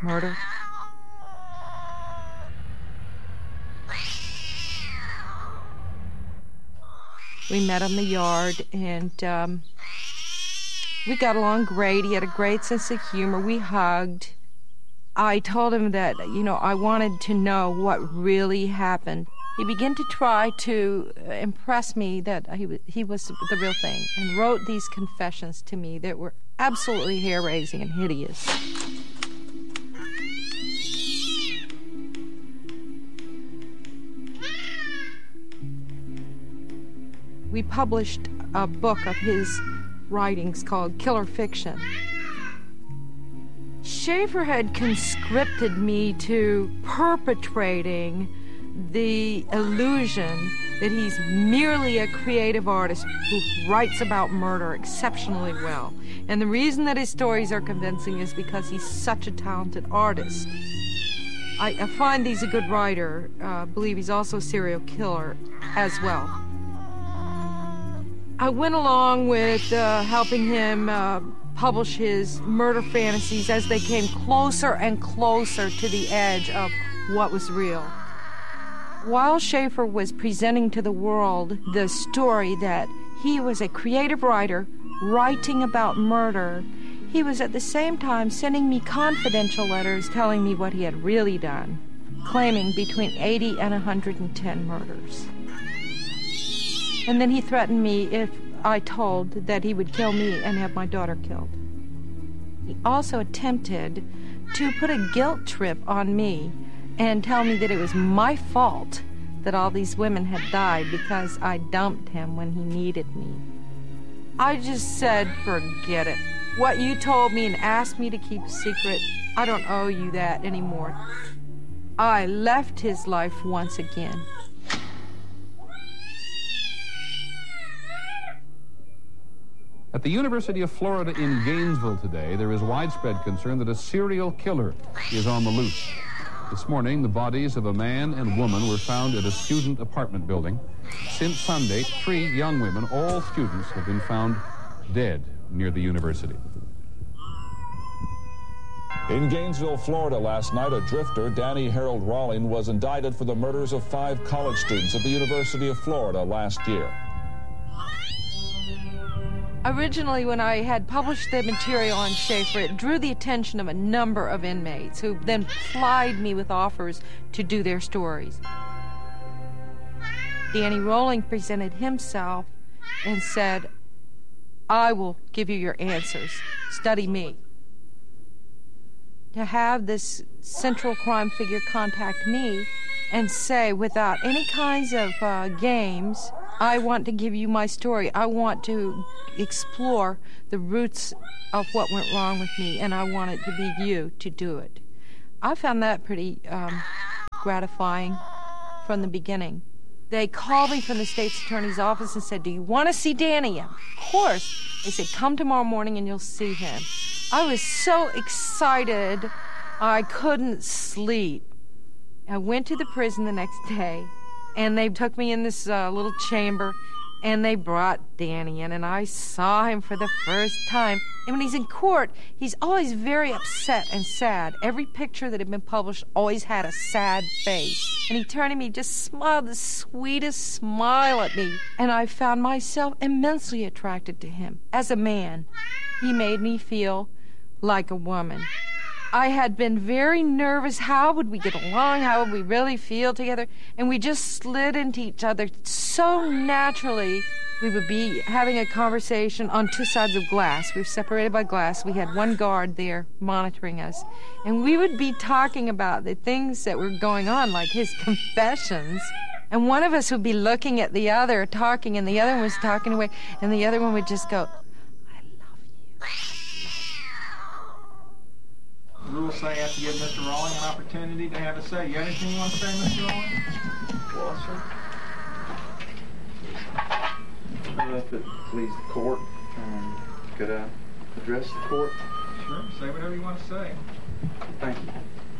murder. We met on the yard, and we got along great. He had a great sense of humor. We hugged. I told him that, I wanted to know what really happened. He began to try to impress me that he was the real thing, and wrote these confessions to me that were absolutely hair-raising and hideous. We published a book of his writings called Killer Fiction. Schaefer had conscripted me to perpetrating the illusion that he's merely a creative artist who writes about murder exceptionally well. And the reason that his stories are convincing is because he's such a talented artist. I find he's a good writer, believe he's also a serial killer as well. I went along with helping him publish his murder fantasies as they came closer and closer to the edge of what was real. While Schaefer was presenting to the world the story that he was a creative writer writing about murder, he was at the same time sending me confidential letters telling me what he had really done, claiming between 80 and 110 murders. And then he threatened me if I told that he would kill me and have my daughter killed. He also attempted to put a guilt trip on me and tell me that it was my fault that all these women had died because I dumped him when he needed me. I just said, forget it. What you told me and asked me to keep secret, I don't owe you that anymore. I left his life once again. At the University of Florida in Gainesville today, there is widespread concern that a serial killer is on the loose. This morning, the bodies of a man and woman were found at a student apartment building. Since Sunday, 3 young women, all students, have been found dead near the university. In Gainesville, Florida, last night, a drifter, Danny Harold Rawling, was indicted for the murders of 5 college students at the University of Florida last year. Originally, when I had published the material on Schaefer, it drew the attention of a number of inmates who then plied me with offers to do their stories. Danny Rawling presented himself and said, I will give you your answers. Study me. To have this central crime figure contact me and say, without any kinds of games, I want to give you my story. I want to explore the roots of what went wrong with me, and I want it to be you to do it. I found that pretty gratifying from the beginning. They called me from the state's attorney's office and said, do you want to see Danny? Of course. They said, come tomorrow morning and you'll see him. I was so excited I couldn't sleep. I went to the prison the next day, and they took me in this little chamber, and they brought Danny in, and I saw him for the first time. And when he's in court, he's always very upset and sad. Every picture that had been published always had a sad face. And he turned to me, just smiled the sweetest smile at me. And I found myself immensely attracted to him. As a man, he made me feel like a woman. I had been very nervous. How would we get along? How would we really feel together? And we just slid into each other so naturally. We would be having a conversation on 2 sides of glass. We were separated by glass. We had one guard there monitoring us. And we would be talking about the things that were going on, like his confessions. And one of us would be looking at the other, talking, and the other one was talking away. And the other one would just go, I love you. Rules say I have to give Mr. Rawling an opportunity to have a say. You got anything you want to say, Mr. Rawling? Well, sir. If it please the court, could I address the court? Sure, say whatever you want to say. Thank you.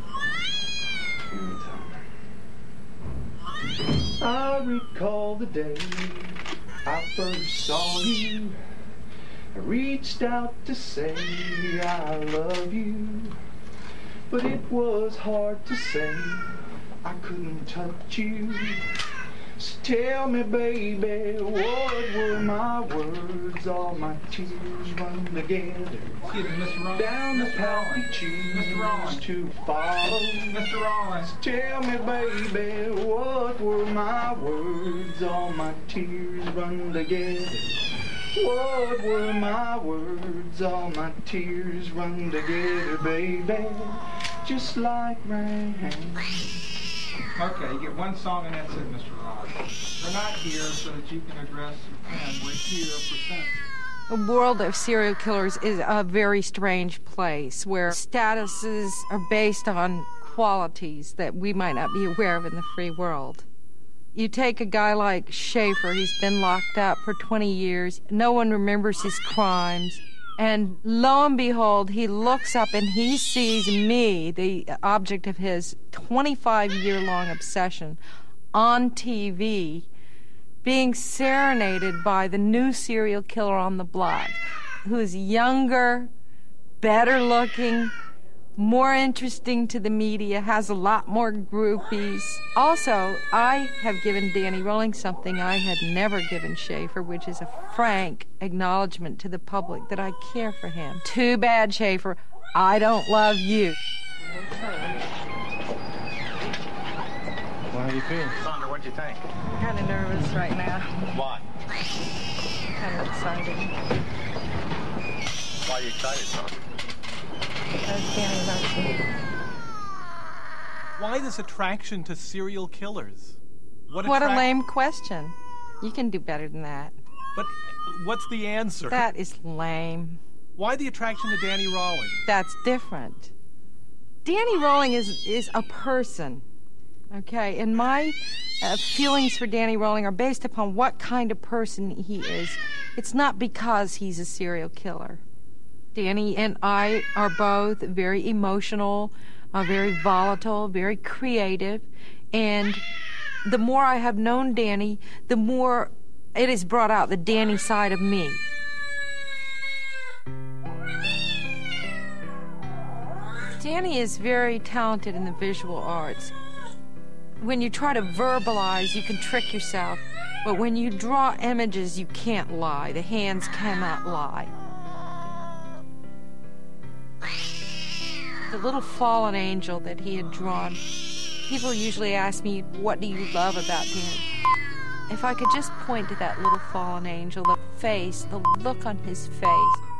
Anytime. I recall the day I first saw you. I reached out to say I love you. but it was hard to say. I couldn't touch you. So tell me, baby, what were my words? All my tears run together. Excuse me, Mr. Rollins. Down the path you choose to follow. Mr. Rollins. Tell me, baby, what were my words? All my tears run together. What were my words? All my tears run together, baby, just like rain. Okay, you get one song and that's it, Mr. Rollins. We're not here so that you can address your pen. We're here for sense. The world of serial killers is a very strange place where statuses are based on qualities that we might not be aware of in the free world. You take a guy like Schaefer, he's been locked up for 20 years. No one remembers his crimes. And lo and behold, he looks up and he sees me, the object of his 25-year-long obsession, on TV, being serenaded by the new serial killer on the block, who is younger, better looking, more interesting to the media, has a lot more groupies. Also, I have given Danny Rolling something I had never given Schaefer, which is a frank acknowledgement to the public that I care for him. Too bad, Schaefer, I don't love you. Well, how do you feel? Sandra, what do you think? I'm kind of nervous right now. Why? Kind of excited. Why are you excited, Sandra? Because Danny loves me. Why this attraction to serial killers? What a lame question. You can do better than that. But what's the answer? That is lame. Why the attraction to Danny Rolling? That's different. Danny Rolling is a person, okay? And my feelings for Danny Rolling are based upon what kind of person he is. It's not because he's a serial killer. Danny and I are both very emotional, very volatile, very creative, and the more I have known Danny, the more it has brought out the Danny side of me. Danny is very talented in the visual arts. When you try to verbalize, you can trick yourself, but when you draw images, you can't lie. The hands cannot lie. The little fallen angel that he had drawn, people usually ask me, what do you love about Danny? If I could just point to that little fallen angel, the face, the look on his face,